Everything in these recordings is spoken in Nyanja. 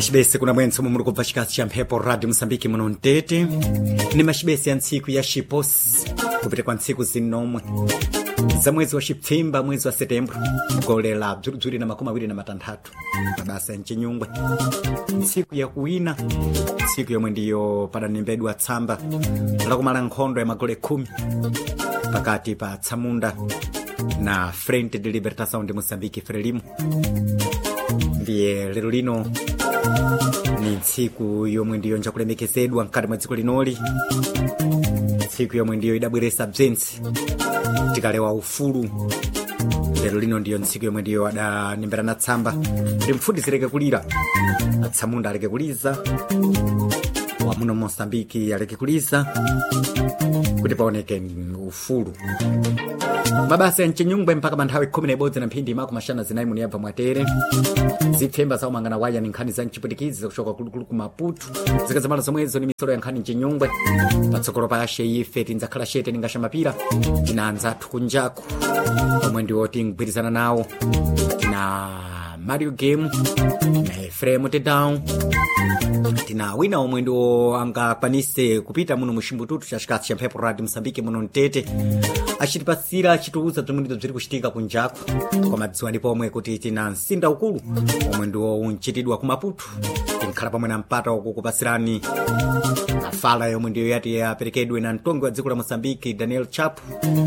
mashibesi kuna mwenso mumuri kubva chikazi cha mphepo radio Msambiki muno Mtete. Ni mashibesi ya ntsiku ya Shiposi kupita kwa ntsiku zinomwe za mwezi wa Shipfimba, mwezi wa Setembro, gole la bzuri na makoma wili na matandatu mabasa ya nchinyungwe. Ntsiku ya kuwina, ntsiku ya mwendiyo pada nimbedu wa tsamba lakumala nkhondo ya magole 10 pakati pa Tsamunda na Frente de Libertação de Moçambique Frelimo. Ndiye lero lino ni ntsiku yomwe ndiyo njakulemekezedwa mkati mwa dziko linoli, ntsiku yomwe ndiyo idabweresa bzenzi tikalewa ufulu. Lero lino ndiyo ntsiku yomwe ndiyo adanimberana tsamba kuti mfundi zileke kulira, Atsamunda aleke kuliza, wamuno Mosambiki aleke kuliza, kuti paoneke ufulu. Mabasa ya nchinyungwe mpaka manthawi 11 na mphindi mako mashana zinayi muniyabva mwatere. Zipfemba za umangana waya ni nkhani za nchiputikizi za kushoka kulukulu ku Maputo. Zikazamala zomwezo ni misolo ya nkhani nchinyungwe. Patsokolo pa ashe ife tinzakhala shete ningasha mapira. Tinaanza tukunjaku omwe ndiwo tingwirizana nawo. Tina Mario Game na Efremo Tedown. Tina wina omwe ndo angakwanise kupita muno mushimbututu cha chikazi cha mphepo radio Msambiki muno Mtete. Achitipasira achituuza zomwe ziri kuchitika kunjaku kwa madziwa ndipo omwe kuti tina msinda ukulu omwe ndiwo unchitidwa ku Maputo. Tinkhala pamwe na mpata wakukupasirani mafala yomwe ndiyo yati yaperekedwe na mtongi wa dziko la Mosambiki Daniel Chapo.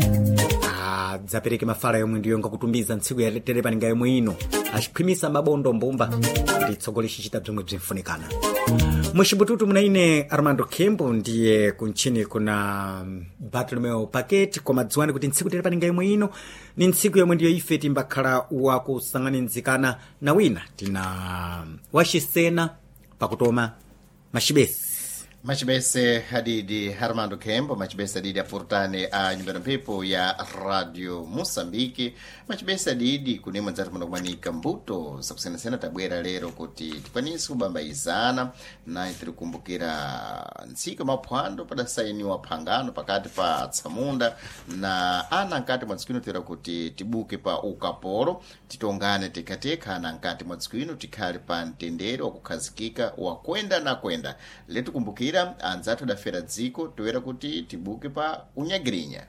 Zapereke mafala yomwe ndiyo ngakutumbiza ntsiku ya terepa ninga yomwe ino achiphimisa mabondo mbumba kuti tsogole chichita bzomwe bzimfunikana. Mwishibututu munaine Armando Kembo, ndiye kunchini kuna Bartolomeo Paquete kwa madziwani kuti ntsiku terepa ninga yomwe ino ni ntsiku yomwe ndiyo ife timbakhala wakusanganizikana na wina tina washisena pakutoma machibese hadidi Armando Kembo, machibese hadidi apurtane a nyumbani mpepo ya radio Mosambiki, machibese hadidi kunema nzati manakumanika mbuto sakusena tabwera lero kuti tikwanisi kubambaizana na itirikumbukira ntsika maphwando pada saini wa phangano pakati pa Tsamunda na ana nkati mwadzikwino tera kuti tibuke pa ukaporo titongane tekateka na nkati mwadzikwino tikhali pa mtendere wa kukhazikika wa kwenda na kwenda. Letu kumbukira anzatu dafera dziko toera kuti tibuke pa unyagirinya.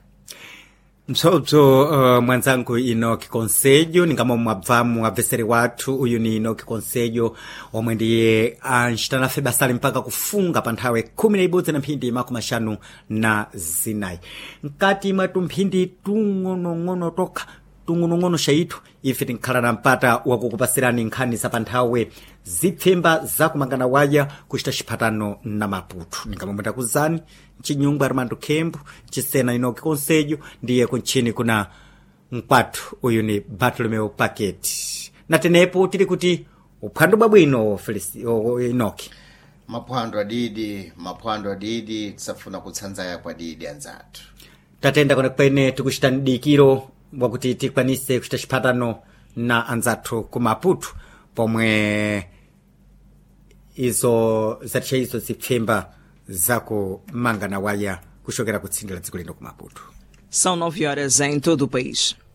Msobzo mwanzangu Inoki Konsejo ningamo mwabvamu waveseri watu. Uyu ni Inoki Konsejo omwe ndiye anshitana fe basali mpaka kufunga panthawe 11 na mphindi mako mashanu na zinayi. Nkati mwatu mphindi tung'onong'ono toka tung'onong'ono shaitu ife tinkhala na mpata wakukupasirani nkhani za panthawe zipfemba za kumangana waya kuchita chiphatano na Maputo. Ningamomwenda kuzani nchinyungwe Armando Kembo, chisena Inoki Konsejo, ndiye kunchini kuna mkwatu uyu ni Bartolomeo Paquete. Natenepo tili kuti uphwando bwabwino Inoki. Maphwando adidi tisafuna kutsanzaya kwa didi anzatu. Tatenda kone kwene tikuchita ndikiro wakuti tikwanise kuchita chiphatano na anzatu ku Maputo pomwe izo zatisha izo zipfemba zako mangana waya kushokera kutsindila dziko lino ku Maputo. São 9 horas em todo o país.